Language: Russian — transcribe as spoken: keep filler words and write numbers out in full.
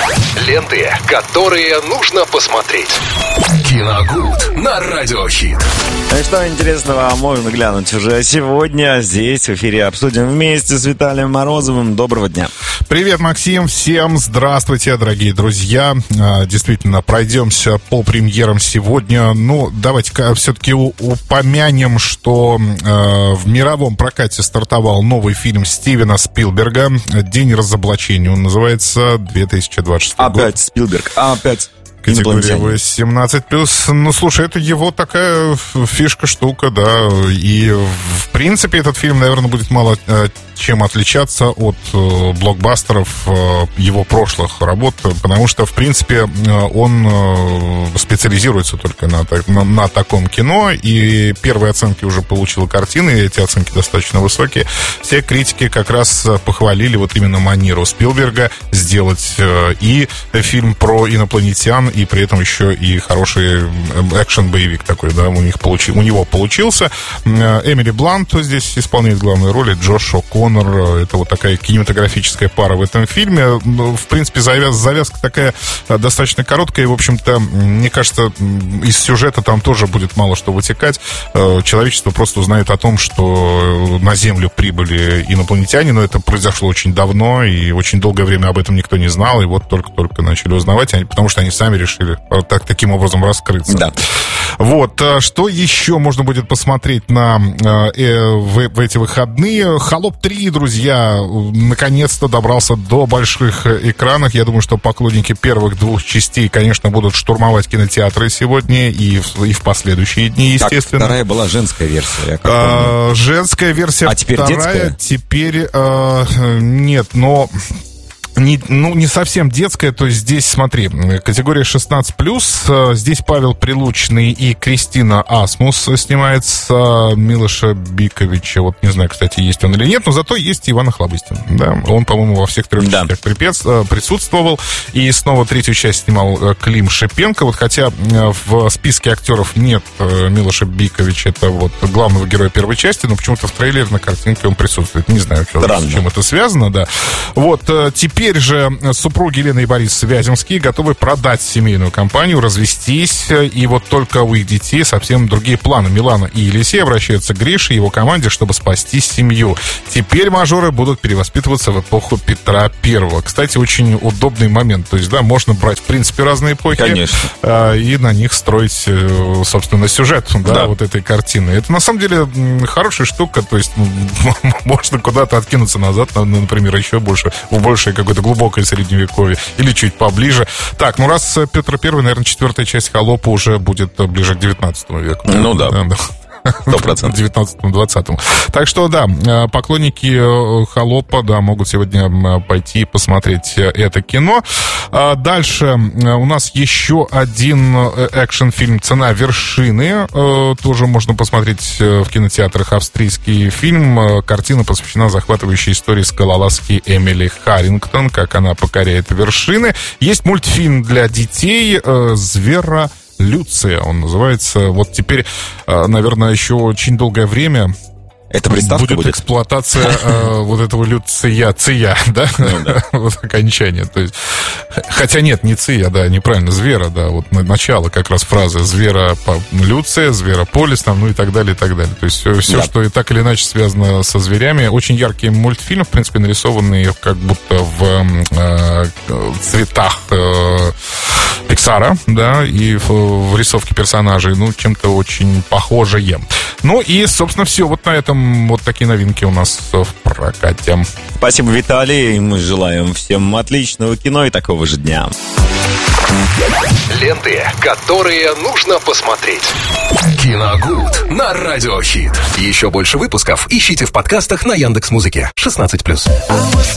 Ленты, которые нужно посмотреть. Киногуд на Радиохит. Ну и что интересного можно глянуть уже сегодня здесь в эфире обсудим вместе с Виталием Морозовым. Доброго дня. Привет, Максим, всем здравствуйте, дорогие друзья. Действительно, пройдемся по премьерам сегодня. Ну, давайте-ка все-таки упомянем, что в мировом прокате стартовал новый фильм Стивена Спилберга «День разоблачения». Он называется две тысячи двадцать шестой год. Опять Спилберг, опять Категория восемнадцать плюс. Ну, слушай, это его такая фишка, штука, да. И, в принципе, этот фильм, наверное, будет мало чем отличаться от э, блокбастеров э, его прошлых работ, потому что, в принципе, он э, специализируется только на, на, на таком кино, и первые оценки уже получила картина, и эти оценки достаточно высокие. Все критики как раз похвалили вот именно манеру Спилберга сделать э, и фильм про инопланетян, и при этом еще и хороший экшен-боевик такой, да, у, них получи, у него получился. Эмили Блант здесь исполняет главную роль, Джош О'Коннор. Это вот такая кинематографическая пара в этом фильме. В принципе, завяз, завязка такая достаточно короткая. И, в общем-то, мне кажется, из сюжета там тоже будет мало что вытекать. Человечество просто узнает о том, что на Землю прибыли инопланетяне, но это произошло очень давно, и очень долгое время об этом никто не знал. И вот только-только начали узнавать, потому что они сами решили так, таким образом раскрыться. Да. Вот. Что еще можно будет посмотреть на, э, в, в эти выходные? «Холоп три», друзья, наконец-то добрался до больших экранов. Я думаю, что поклонники первых двух частей, конечно, будут штурмовать кинотеатры сегодня и в, и в последующие дни, естественно. Так, вторая была женская версия, я как а, женская версия. А теперь вторая, детская? Теперь а, нет, но... Не, ну, не совсем детская, то есть здесь, смотри, категория шестнадцать плюс, здесь Павел Прилучный и Кристина Асмус снимается, Милоша Биковича, вот не знаю, кстати, есть он или нет, но зато есть Иван Охлобыстин, да, он, по-моему, во всех трех частях да. присутствовал, и снова третью часть снимал Клим Шипенко, вот хотя в списке актеров нет Милоша Биковича, это вот главного героя первой части, но почему-то в трейлере на картинке он присутствует, не знаю, с чем это связано, да, вот, теперь Теперь же супруги Елена и Борис Вяземские готовы продать семейную компанию, развестись, и вот только у их детей совсем другие планы. Милана и Елисей обращаются к Грише и его команде, чтобы спасти семью. Теперь мажоры будут перевоспитываться в эпоху Петра Первого. Кстати, очень удобный момент. То есть, да, можно брать, в принципе, разные эпохи. Конечно. А, и на них строить, собственно, сюжет, да, да, вот этой картины. Это, на самом деле, хорошая штука. То есть, можно куда-то откинуться назад, например, еще больше, в большее какое-то глубокое средневековье или чуть поближе. Так, ну раз Петр Первый, наверное, четвертая часть «Холопа» уже будет ближе к девятнадцатому веку. Ну да. да, да. сто процентов. девятнадцатому-двадцатому. Так что, да, поклонники «Холопа», да, могут сегодня пойти и посмотреть это кино. Дальше у нас еще один экшн-фильм «Цена вершины». Тоже можно посмотреть в кинотеатрах. Австрийский фильм. Картина посвящена захватывающей истории скалолазки Эмили Харрингтон, как она покоряет вершины. Есть мультфильм для детей «Звера Люция», он называется. Вот теперь, наверное, еще очень долгое время это приставка будет, будет эксплуатация э, вот этого Люция, Ция, да? Ну, да. Вот окончание. То есть, хотя нет, не Ция, да, неправильно, Звера, да, вот начало как раз фразы Звера Люция, Зверополис, там, ну и так далее, и так далее. То есть все, все да. что и так или иначе связано со зверями. Очень яркий мультфильм, в принципе, нарисованный как будто в э, цветах э, Пиксара, да, и в, в рисовке персонажей, ну, чем-то очень похожее. Ну и, собственно, все. Вот на этом вот такие новинки у нас в прокате. Спасибо, Виталий. Мы желаем всем отличного кино и такого же дня. Ленты, которые нужно посмотреть. Киногуд на Радиохит. Еще больше выпусков ищите в подкастах на Яндекс.Музыке. шестнадцать плюс.